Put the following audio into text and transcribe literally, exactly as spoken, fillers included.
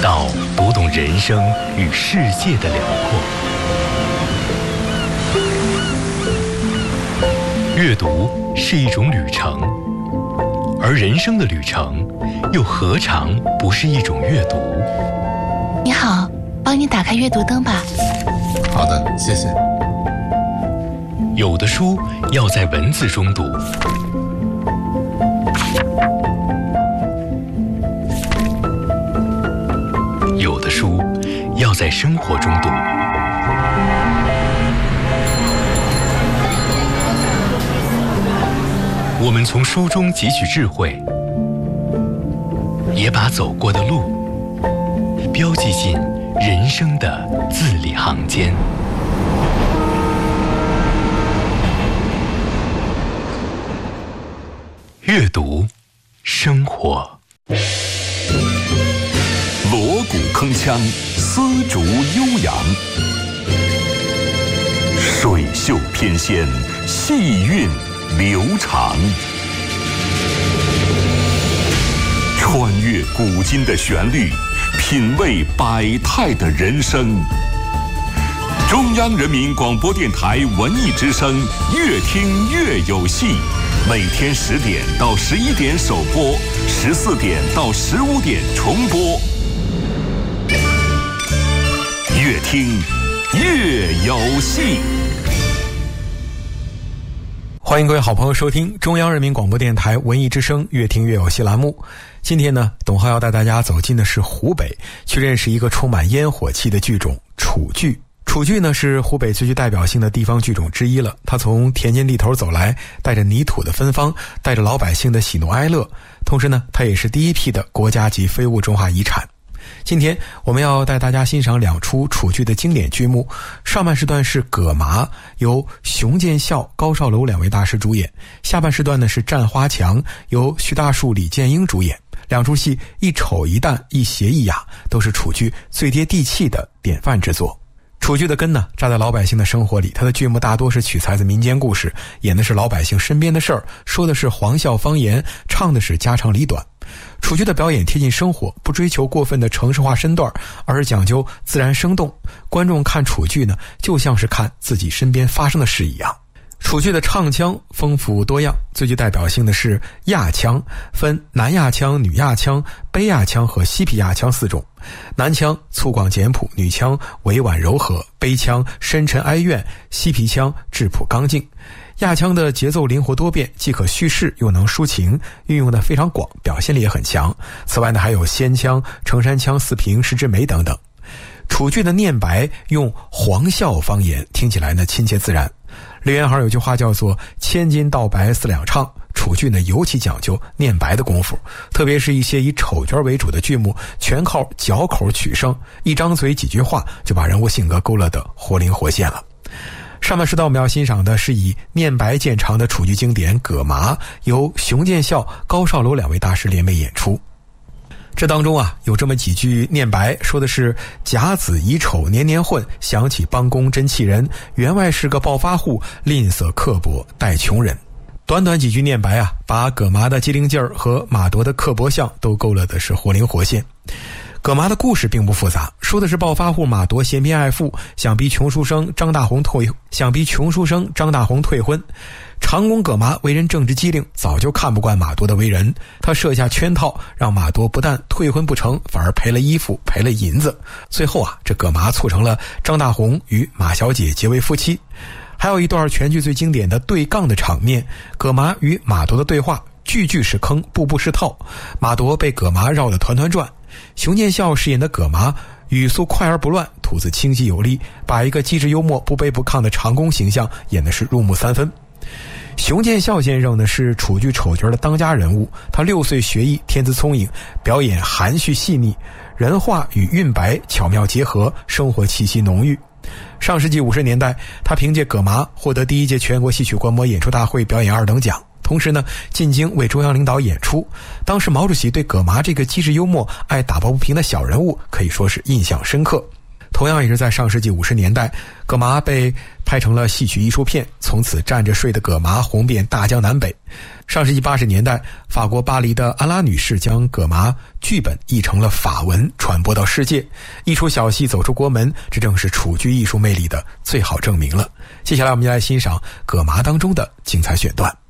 到读懂人生与世界的辽阔。阅读是一种旅程，而人生的旅程又何尝不是一种阅读？ 你好，帮你打开阅读灯吧。 好的，谢谢。 有的书要在文字中读，有的书要在生活中读。我们从书中汲取智慧，也把走过的路标记进人生的字里行间。阅读，生活。 锣鼓铿锵，丝竹悠扬，水袖翩跹，细韵流长。穿越古今的旋律，品味百态的人生。中央人民广播电台文艺之声，越听越有戏。每天十点到十一点首播，十四点到十五点重播。越听越有戏。 欢迎各位好朋友收听中央人民广播电台文艺之声越听越有戏栏目。今天呢，董浩要带大家走进的是湖北，去认识一个充满烟火气的剧种楚剧。楚剧呢是湖北最具代表性的地方剧种之一了，它从田间地头走来，带着泥土的芬芳，带着老百姓的喜怒哀乐，同时呢，它也是第一批的国家级非物文化遗产。今天我们要带大家欣赏两出楚剧的经典剧目，上半时段是葛麻，由熊建孝、高绍楼两位大师主演，下半时段呢是战花墙，由徐大树、李建英主演。两出戏一丑一旦，一邪一雅，都是楚剧最接地气的典范之作。楚剧的根呢扎在老百姓的生活里，它的剧目大多是取材自民间故事，演的是老百姓身边的事儿，说的是黄孝方言，唱的是家长里短。楚剧的表演贴近生活，不追求过分的程式化身段，而是讲究自然生动。观众看楚剧呢，就像是看自己身边发生的事一样。楚剧的唱腔丰富多样，最具代表性的是亚腔，分南亚腔、女亚腔、北亚腔和西皮亚腔四种。南腔粗犷简朴，女腔委婉柔和，北腔深沉哀怨，西皮腔质朴刚劲。亚腔的节奏灵活多变，既可叙事又能抒情，运用的非常广，表现力也很强。此外呢，还有仙腔、成山腔、四平、石之美等等。楚剧的念白用黄孝方言，听起来呢亲切自然。李元行有句话叫做千金道白四两唱，楚剧呢尤其讲究念白的功夫，特别是一些以丑角为主的剧目，全靠嚼口取声，一张嘴几句话就把人物性格勾勒得活灵活现了。上半时段我们要欣赏的是以念白见长的楚剧经典葛麻，由熊建孝、高绍楼两位大师联袂演出。这当中啊，有这么几句念白，说的是甲子乙丑年年混，想起帮工真气人，员外是个暴发户，吝啬刻薄待穷人。短短几句念白啊，把葛麻的机灵劲儿和马铎的刻薄相都勾勒的是活灵活现。葛麻的故事并不复杂，说的是暴发户马铎嫌贫爱富，想逼穷书生张大红退想逼穷书生张大红退婚。长工葛麻为人正直机灵，早就看不惯马铎的为人，他设下圈套，让马铎不但退婚不成，反而赔了衣服，赔了银子。最后啊，这葛麻促成了张大红与马小姐结为夫妻。还有一段全剧最经典的对杠的场面，葛麻与马铎的对话，句句是坑，步步是套，马铎被葛麻绕得团团转。熊建孝饰演的葛麻语速快而不乱，吐字清晰有力，把一个机智幽默、不卑不亢的长工形象演的是入木三分。熊建孝先生呢是楚剧丑角的当家人物，他六岁学艺，天资聪颖，表演含蓄细腻，人话与韵白巧妙结合，生活气息浓郁。上世纪五十年代，他凭借葛麻获得第一届全国戏曲观摩演出大会表演二等奖，同时呢进京为中央领导演出。当时毛主席对葛麻这个机智幽默、爱打抱不平的小人物可以说是印象深刻。 同样也是在上世纪五十年代，葛麻被拍成了戏曲艺术片，从此站着睡的葛麻红遍大江南北。上世纪八十年代，法国巴黎的安拉女士将葛麻剧本译成了法文，传播到世界。一出小戏走出国门，这正是楚剧艺术魅力的最好证明了。接下来我们就来欣赏葛麻当中的精彩选段。